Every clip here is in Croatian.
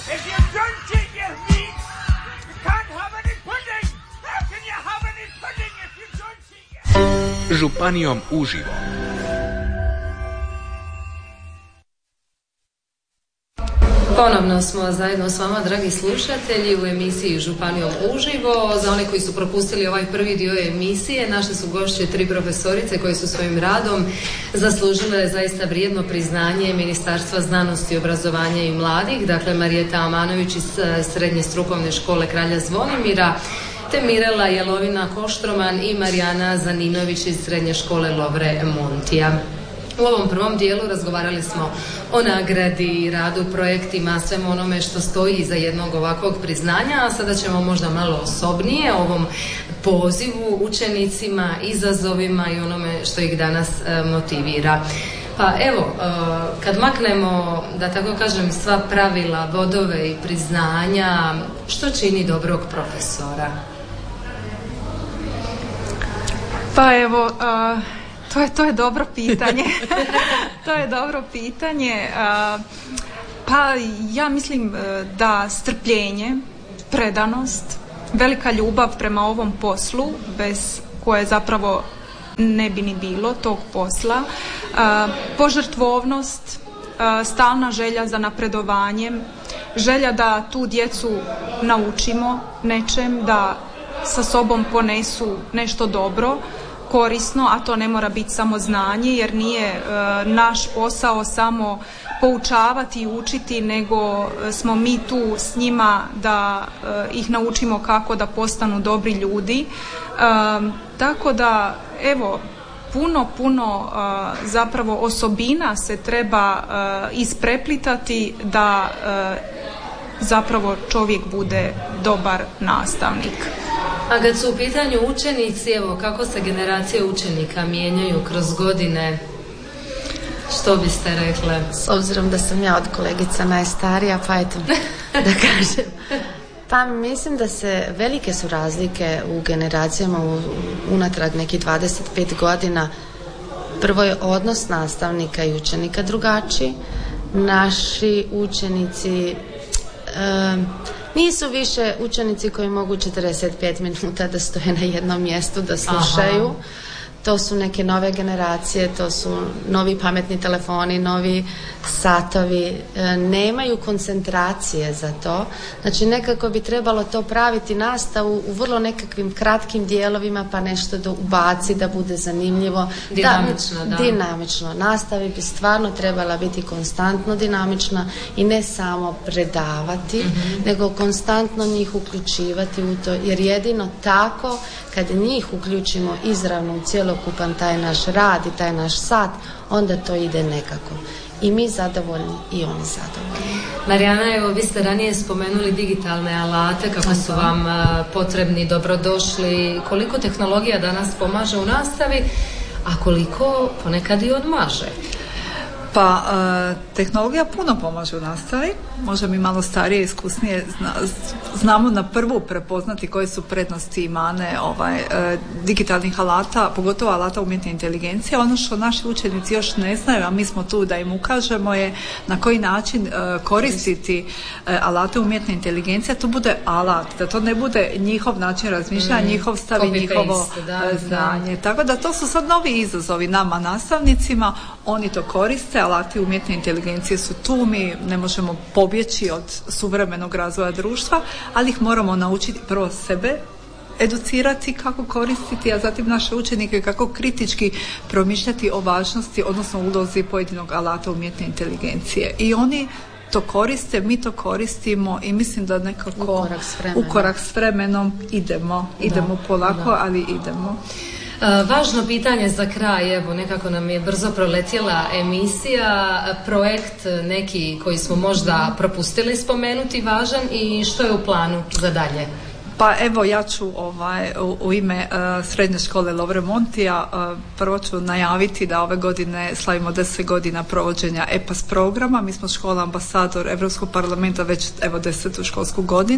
If you don't eat your meat, you can't have any pudding. How can you have any pudding if you don't eat your... Županijom uživo. Ponovno smo zajedno s vama, dragi slušatelji, u emisiji Županijom uživo. Za one koji su propustili ovaj prvi dio emisije, naše su gošće 3 profesorice koje su svojim radom zaslužile zaista vrijedno priznanje Ministarstva znanosti, obrazovanja i mladih. Dakle, Marijeta Amanović iz Srednje strukovne škole Kralja Zvonimira, te Mirela Jelovina-Koštroman i Marijana Zaninović iz Srednje škole Lovre Montija. U ovom prvom dijelu razgovarali smo o nagradi, radu, projektima, svemu onome što stoji iza jednog ovakvog priznanja, a sada ćemo možda malo osobnije o ovom pozivu učenicima, izazovima i onome što ih danas motivira. Pa evo, kad maknemo, da tako kažem, sva pravila, bodove i priznanja, što čini dobrog profesora? Pa evo... To je dobro pitanje. To je dobro pitanje. Pa ja mislim da strpljenje, predanost, velika ljubav prema ovom poslu, bez koje zapravo ne bi ni bilo tog posla, požrtvovnost, stalna želja za napredovanjem, želja da tu djecu naučimo nečem, da sa sobom ponesu nešto dobro, korisno, a to ne mora biti samo znanje, jer nije naš posao samo poučavati i učiti, nego smo mi tu s njima da ih naučimo kako da postanu dobri ljudi. Tako da, evo, puno zapravo osobina se treba ispreplitati da zapravo čovjek bude dobar nastavnik. A kad su u pitanju učenici, evo, kako se generacije učenika mijenjaju kroz godine, što biste rekle? S obzirom da sam ja od kolegica najstarija, pa eto da kažem. Pa mislim da se velike su razlike u generacijama unatrag nekih 25 godina. Prvo je odnos nastavnika i učenika drugačiji. Naši učenici nisu više učenici koji mogu 45 minuta da stoje na jednom mjestu da slušaju. Aha. To su neke nove generacije, to su novi pametni telefoni, novi satovi, nemaju koncentracije za to. Znači nekako bi trebalo to praviti nastavu u vrlo nekakvim kratkim dijelovima, pa nešto da ubaci, da bude zanimljivo. Dinamično. Nastavi bi stvarno trebala biti konstantno dinamična i ne samo predavati, nego konstantno njih uključivati u to, jer jedino tako kad njih uključimo izravno u cjelokupan taj naš rad i taj naš sat, onda to ide nekako. I mi zadovoljni i oni zadovoljni. Marijana, evo, vi ste ranije spomenuli digitalne alate, kako su vam potrebni, dobrodošli. Koliko tehnologija danas pomaže u nastavi, a koliko ponekad i odmaže? Pa tehnologija puno pomaže u nastavi, možda mi malo starije, iskusnije znamo na prvu prepoznati koje su prednosti i mane digitalnih alata, pogotovo alata umjetne inteligencije. Ono što naši učenici još ne znaju, a mi smo tu da im ukažemo, je na koji način koristiti alate umjetne inteligencije, to bude alat, da to ne bude njihov način razmišljanja, njihov stav i njihovo znanje. Tako da to su sad novi izazovi nama nastavnicima, oni to koriste, alati umjetne inteligencije su tu, mi ne možemo pobjeći od suvremenog razvoja društva, ali ih moramo naučiti prvo sebe educirati kako koristiti, a zatim naše učenike kako kritički promišljati o važnosti, odnosno ulozi pojedinog alata umjetne inteligencije. I oni to koriste, mi to koristimo i mislim da nekako u korak s vremenom idemo polako, ali idemo. Važno pitanje za kraj, evo, nekako nam je brzo proletjela emisija, projekt neki koji smo možda propustili spomenuti važan i što je u planu za dalje? Pa evo, ja ću u ime Srednje škole Lovre Montija prvo ću najaviti da ove godine slavimo 10 godina provođenja EPAS programa. Mi smo škola ambasador Europskog parlamenta već 10. školsku godinu.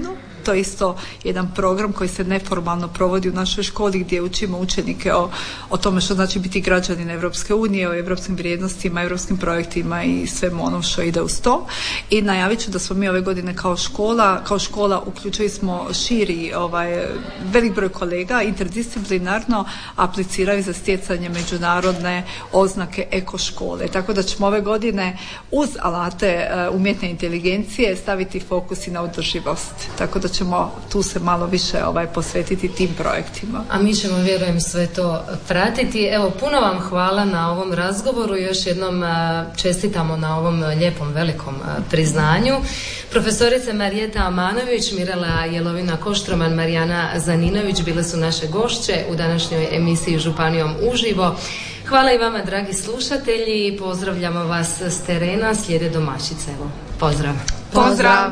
to je isto jedan program koji se neformalno provodi u našoj školi gdje učimo učenike o tome što znači biti građanin Europske unije, o europskim vrijednostima, europskim projektima i svemu onom što ide uz to. I najavit ću da smo mi ove godine kao škola uključili smo širi velik broj kolega interdisciplinarno apliciraju za stjecanje međunarodne oznake ekoškole. Tako da ćemo ove godine uz alate umjetne inteligencije staviti fokus i na održivost. Tako da ćemo tu se malo više posvetiti tim projektima. A mi ćemo, vjerujem, sve to pratiti. Evo, puno vam hvala na ovom razgovoru. Još jednom čestitamo na ovom lijepom velikom priznanju. Profesorice Marijeta Amanović, Mirela Jelovina-Koštroman, Marijana Zaninović bile su naše gošće u današnjoj emisiji Županijom uživo. Hvala i vama, dragi slušatelji. Pozdravljamo vas s terena. Slijede domaćice. Evo, pozdrav. Pozdrav.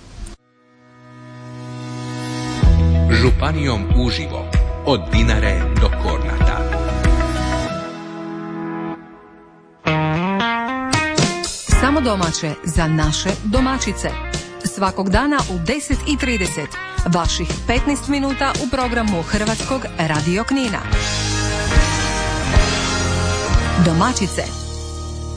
Županijom uživo, od Dinare do Kornata. Samo domaće za naše domaćice. Svakog dana u 10:30. Vaših 15 minuta u programu Hrvatskog Radio Knina. Domaćice.